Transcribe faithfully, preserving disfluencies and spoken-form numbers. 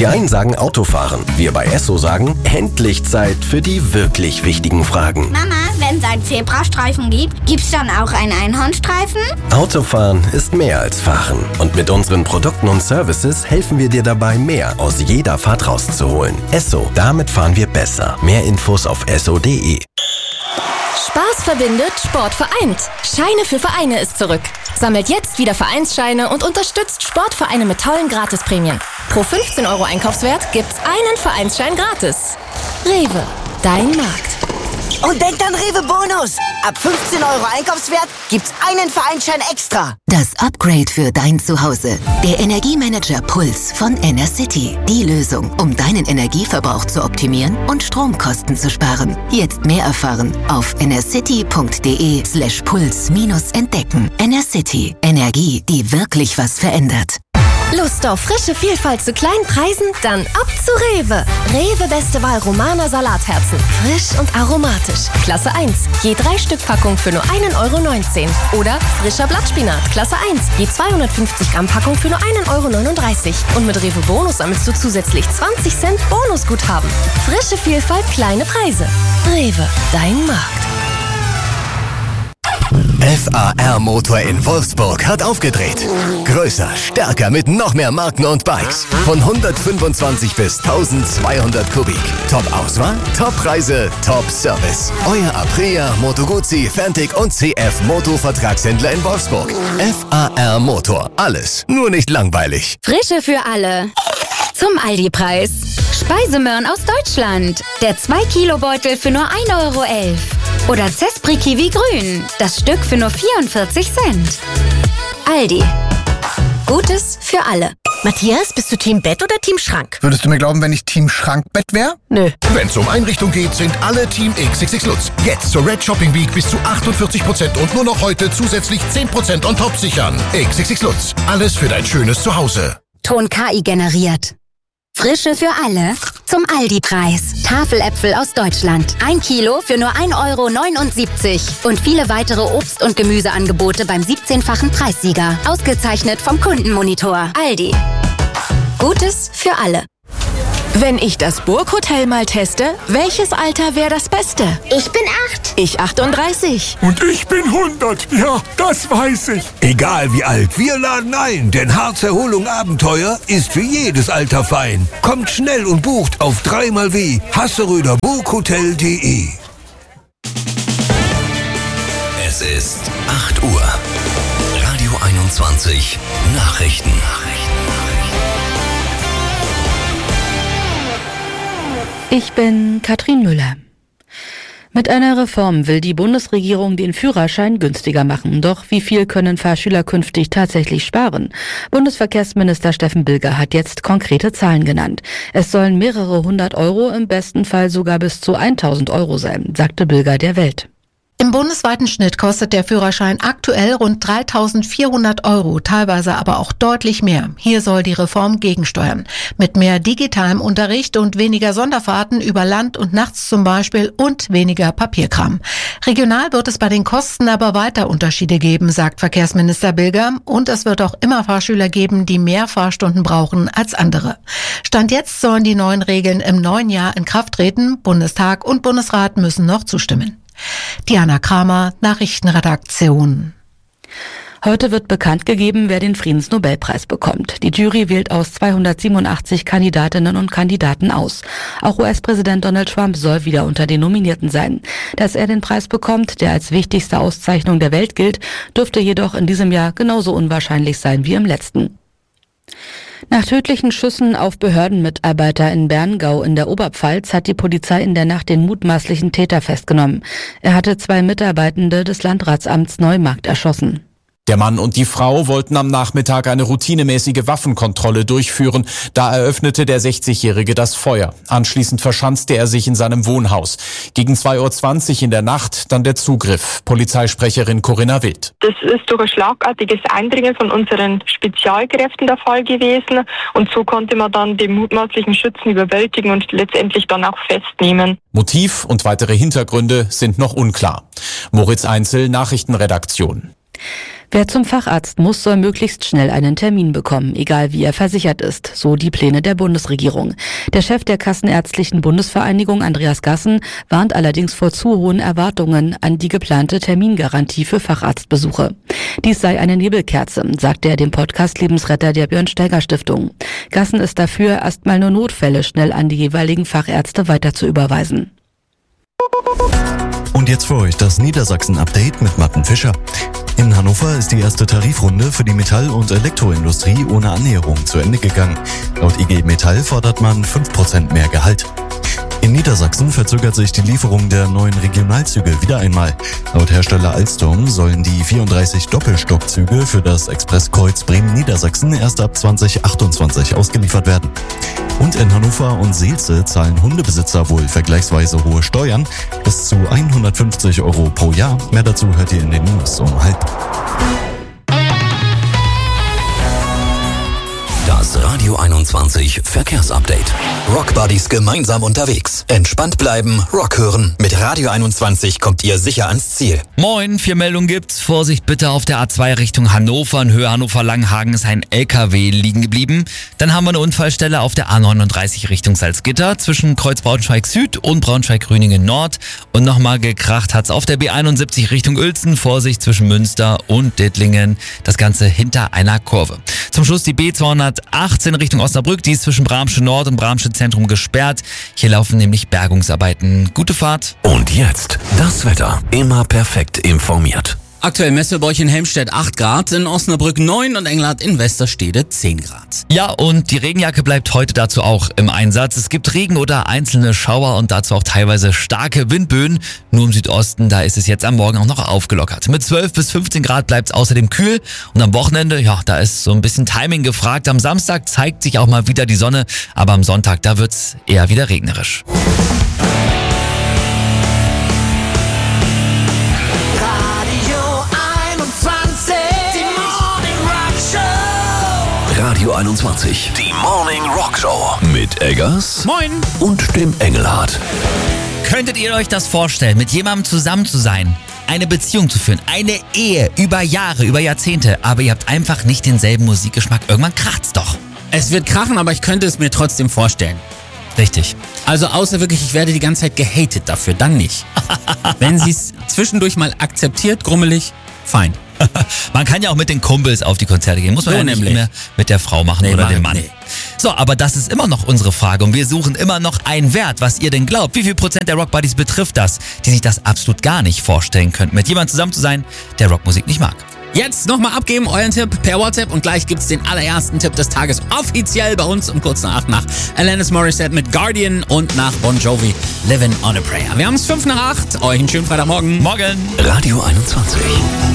Die einen sagen Autofahren, wir bei Esso sagen, endlich Zeit für die wirklich wichtigen Fragen. Mama, wenn es einen Zebrastreifen gibt, gibt's dann auch einen Einhornstreifen? Autofahren ist mehr als Fahren. Und mit unseren Produkten und Services helfen wir dir dabei, mehr aus jeder Fahrt rauszuholen. Esso, damit fahren wir besser. Mehr Infos auf esso punkt de. Spaß verbindet, Sport vereint. Scheine für Vereine ist zurück. Sammelt jetzt wieder Vereinsscheine und unterstützt Sportvereine mit tollen Gratisprämien. Pro fünfzehn Euro Einkaufswert gibt's einen Vereinsschein gratis. Rewe, dein Markt. Und denkt an Rewe Bonus. Ab fünfzehn Euro Einkaufswert gibt's einen Vereinsschein extra. Das Upgrade für dein Zuhause. Der Energiemanager Puls von Enercity. Die Lösung, um deinen Energieverbrauch zu optimieren und Stromkosten zu sparen. Jetzt mehr erfahren auf enercity punkt de slash puls minus entdecken. Enercity. Energie, die wirklich was verändert. Lust auf frische Vielfalt zu kleinen Preisen? Dann ab zu Rewe. Rewe Beste Wahl Romaner Salatherzen. Frisch und aromatisch. Klasse eins. Je drei Stück Packung für nur einen Euro neunzehn. Oder frischer Blattspinat. Klasse eins. Je zweihundertfünfzig Gramm Packung für nur einen Euro neununddreißig. Und mit Rewe Bonus sammelst du zusätzlich zwanzig Cent Bonusguthaben. Frische Vielfalt, kleine Preise. Rewe, dein Markt. F A R Motor in Wolfsburg hat aufgedreht. Größer, stärker mit noch mehr Marken und Bikes. Von hundertfünfundzwanzig bis eintausendzweihundert Kubik. Top-Auswahl, Top-Preise, Top-Service. Euer Aprilia, Moto Guzzi, Fentic und C F Moto-Vertragshändler in Wolfsburg. F A R Motor. Alles, nur nicht langweilig. Frische für alle. Zum Aldi-Preis. Speisemöhren aus Deutschland. Der zwei Kilo Beutel für nur ein Euro elf. Oder Zespri Kiwi Grün. Das Stück für nur vierundvierzig Cent. Aldi. Gutes für alle. Matthias, bist du Team Bett oder Team Schrank? Würdest du mir glauben, wenn ich Team Schrankbett wäre? Nö. Wenn es um Einrichtung geht, sind alle Team X X X Lutz. Jetzt zur Red Shopping Week bis zu achtundvierzig Prozent und nur noch heute zusätzlich zehn Prozent on top sichern. X X X Lutz. Alles für dein schönes Zuhause. Ton K I generiert. Frische für alle zum Aldi-Preis. Tafeläpfel aus Deutschland. Ein Kilo für nur ein Euro neunundsiebzig. Und viele weitere Obst- und Gemüseangebote beim siebzehnfachen Preissieger. Ausgezeichnet vom Kundenmonitor. Aldi. Gutes für alle. Wenn ich das Burghotel mal teste, welches Alter wäre das Beste? Ich bin acht. Ich achtunddreißig. Und ich bin hundert. Ja, das weiß ich. Egal wie alt, wir laden ein, denn Harzerholung Abenteuer ist für jedes Alter fein. Kommt schnell und bucht auf dreimal w Hasseröder Burghotel punkt de. Es ist acht Uhr. Radio einundzwanzig. Nachrichten. Ich bin Katrin Müller. Mit einer Reform will die Bundesregierung den Führerschein günstiger machen. Doch wie viel können Fahrschüler künftig tatsächlich sparen? Bundesverkehrsminister Steffen Bilger hat jetzt konkrete Zahlen genannt. Es sollen mehrere hundert Euro, im besten Fall sogar bis zu tausend Euro sein, sagte Bilger der Welt. Im bundesweiten Schnitt kostet der Führerschein aktuell rund dreitausendvierhundert Euro, teilweise aber auch deutlich mehr. Hier soll die Reform gegensteuern. Mit mehr digitalem Unterricht und weniger Sonderfahrten über Land und nachts zum Beispiel und weniger Papierkram. Regional wird es bei den Kosten aber weiter Unterschiede geben, sagt Verkehrsminister Bilger. Und es wird auch immer Fahrschüler geben, die mehr Fahrstunden brauchen als andere. Stand jetzt sollen die neuen Regeln im neuen Jahr in Kraft treten. Bundestag und Bundesrat müssen noch zustimmen. Diana Kramer, Nachrichtenredaktion. Heute wird bekannt gegeben, wer den Friedensnobelpreis bekommt. Die Jury wählt aus zweihundertsiebenundachtzig Kandidatinnen und Kandidaten aus. Auch U S-Präsident Donald Trump soll wieder unter den Nominierten sein. Dass er den Preis bekommt, der als wichtigste Auszeichnung der Welt gilt, dürfte jedoch in diesem Jahr genauso unwahrscheinlich sein wie im letzten. Nach tödlichen Schüssen auf Behördenmitarbeiter in Berngau in der Oberpfalz hat die Polizei in der Nacht den mutmaßlichen Täter festgenommen. Er hatte zwei Mitarbeitende des Landratsamts Neumarkt erschossen. Der Mann und die Frau wollten am Nachmittag eine routinemäßige Waffenkontrolle durchführen. Da eröffnete der sechzigjährige das Feuer. Anschließend verschanzte er sich in seinem Wohnhaus. Gegen zwei Uhr zwanzig in der Nacht dann der Zugriff. Polizeisprecherin Corinna Wild. Das ist durch ein schlagartiges Eindringen von unseren Spezialkräften der Fall gewesen. Und so konnte man dann den mutmaßlichen Schützen überwältigen und letztendlich dann auch festnehmen. Motiv und weitere Hintergründe sind noch unklar. Moritz Einzel, Nachrichtenredaktion. Wer zum Facharzt muss, soll möglichst schnell einen Termin bekommen, egal wie er versichert ist, so die Pläne der Bundesregierung. Der Chef der Kassenärztlichen Bundesvereinigung, Andreas Gassen, warnt allerdings vor zu hohen Erwartungen an die geplante Termingarantie für Facharztbesuche. Dies sei eine Nebelkerze, sagte er dem Podcast Lebensretter der Björn-Steiger-Stiftung. Gassen ist dafür, erstmal nur Notfälle schnell an die jeweiligen Fachärzte weiter zu überweisen. Und jetzt für euch das Niedersachsen-Update mit Matten Fischer. In Hannover ist die erste Tarifrunde für die Metall- und Elektroindustrie ohne Annäherung zu Ende gegangen. Laut I G Metall fordert man fünf Prozent mehr Gehalt. In Niedersachsen verzögert sich die Lieferung der neuen Regionalzüge wieder einmal. Laut Hersteller Alstom sollen die vierunddreißig Doppelstockzüge für das Expresskreuz Bremen-Niedersachsen erst ab zwanzig achtundzwanzig ausgeliefert werden. Und in Hannover und Seelze zahlen Hundebesitzer wohl vergleichsweise hohe Steuern, bis zu hundertfünfzig Euro pro Jahr. Mehr dazu hört ihr in den News um halb. Das Radio einundzwanzig Verkehrsupdate. Rock Buddies gemeinsam unterwegs. Entspannt bleiben, Rock hören. Mit Radio einundzwanzig kommt ihr sicher ans Ziel. Moin, vier Meldungen gibt's. Vorsicht bitte auf der A zwei Richtung Hannover. In Höhe Hannover-Langenhagen ist ein L K W liegen geblieben. Dann haben wir eine Unfallstelle auf der A neununddreißig Richtung Salzgitter zwischen Kreuz Braunschweig Süd und Braunschweig-Grüningen Nord. Und nochmal gekracht hat's auf der B einundsiebzig Richtung Uelzen. Vorsicht zwischen Münster und Dittlingen. Das Ganze hinter einer Kurve. Zum Schluss die B zweihundertachtzehn Richtung Osnabrück. Die ist zwischen Bramsche Nord und Bramsche Zentrum gesperrt. Hier laufen nämlich Bergungsarbeiten. Gute Fahrt. Und jetzt das Wetter. Immer perfekt informiert. Aktuell messen wir bei euch in Helmstedt acht Grad, in Osnabrück neun und Engelhardt in Westerstede zehn Grad. Ja, und die Regenjacke bleibt heute dazu auch im Einsatz. Es gibt Regen oder einzelne Schauer und dazu auch teilweise starke Windböen. Nur im Südosten, da ist es jetzt am Morgen auch noch aufgelockert. Mit zwölf bis fünfzehn Grad bleibt es außerdem kühl. Und am Wochenende, ja, da ist so ein bisschen Timing gefragt. Am Samstag zeigt sich auch mal wieder die Sonne, aber am Sonntag, da wird's eher wieder regnerisch. Radio einundzwanzig, die Morning Rock Show mit Eggers. Moin. Und dem Engelhardt. Könntet ihr euch das vorstellen, mit jemandem zusammen zu sein, eine Beziehung zu führen, eine Ehe über Jahre, über Jahrzehnte, aber ihr habt einfach nicht denselben Musikgeschmack? Irgendwann kracht's doch. Es wird krachen, aber ich könnte es mir trotzdem vorstellen. Richtig. Also außer wirklich, ich werde die ganze Zeit gehatet dafür, dann nicht. Wenn sie es zwischendurch mal akzeptiert, grummelig, fein. Man kann ja auch mit den Kumpels auf die Konzerte gehen. Muss man so ja nicht nämlich. mehr mit der Frau machen nee, oder Mann, dem Mann. Nee. So, aber das ist immer noch unsere Frage und wir suchen immer noch einen Wert, was ihr denn glaubt. Wie viel Prozent der Rock Buddies betrifft das, die sich das absolut gar nicht vorstellen könnten, mit jemandem zusammen zu sein, der Rockmusik nicht mag? Jetzt nochmal abgeben, euren Tipp per WhatsApp und gleich gibt's den allerersten Tipp des Tages offiziell bei uns um kurz nach acht nach Alanis Morissette mit Guardian und nach Bon Jovi Living on a Prayer. Wir haben's fünf nach acht. Euch einen schönen Freitagmorgen. Morgen. Radio einundzwanzig.